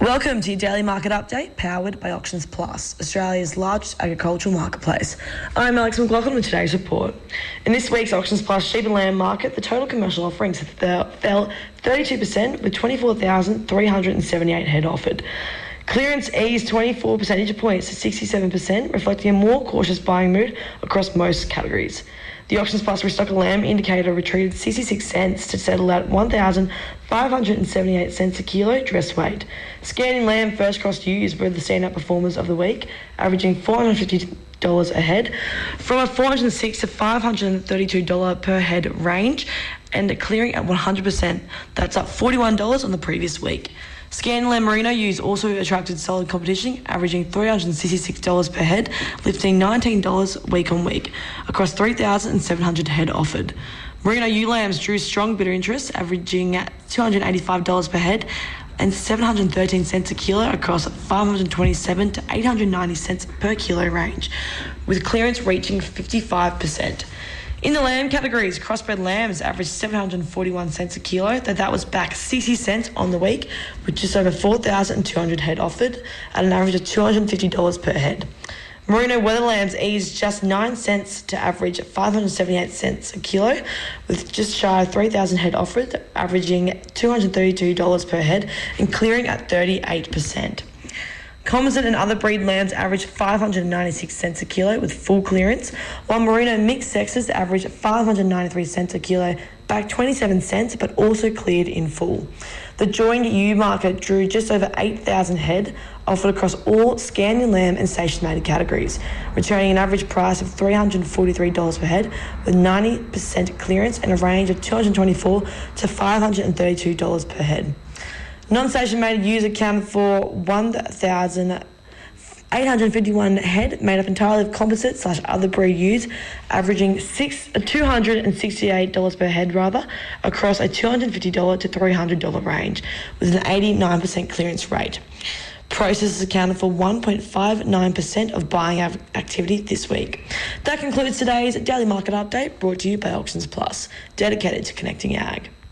Welcome to your daily market update, powered by Auctions Plus, Australia's largest agricultural marketplace. I'm Alex McLaughlin with today's report. In this week's Auctions Plus sheep and lamb market, the total commercial offerings fell 32%, with 24,378 head offered. Clearance eased 24 percentage points to 67%, reflecting a more cautious buying mood across most categories. The Auctions Plus restock lamb indicator retreated 66 cents to settle at 1,578 cents a kilo dress weight. Scanning lamb first crossed ewes were the standout performers of the week, averaging $450 a head, from a $406 to $532 per head range, and clearing at 100%. That's up $41 on the previous week. Scanning lamb merino ewes also attracted solid competition, averaging $366 per head, lifting $19 week on week, across 3,700 head offered. Merino ewe lambs drew strong bidder interest, averaging at $285 per head and 713 cents a kilo across 527 to 890 cents per kilo range, with clearance reaching 55%. In the lamb categories, crossbred lambs averaged 741 cents a kilo, though that was back 60 cents on the week, with just over 4,200 head offered at an average of $250 per head. Merino weather lambs eased just 9 cents to average 578 cents a kilo, with just shy of 3,000 head offered, averaging $232 per head and clearing at 38%. Composite and other breed lambs averaged 596 cents a kilo with full clearance, while merino mixed sexes averaged 593 cents a kilo, back 27 cents, but also cleared in full. The joined ewe market drew just over 8,000 head, offered across all scanning lamb and station-mated categories, returning an average price of $343 per head, with 90% clearance and a range of $224 to $532 per head. Non-station mated ewes accounted for 1,851 head, made up entirely of composite/other breed ewes, averaging $268 per head across a $250 to $300 range, with an 89% clearance rate. Processors accounted for 1.59% of buying activity this week. That concludes today's daily market update, brought to you by Auctions Plus, dedicated to connecting ag.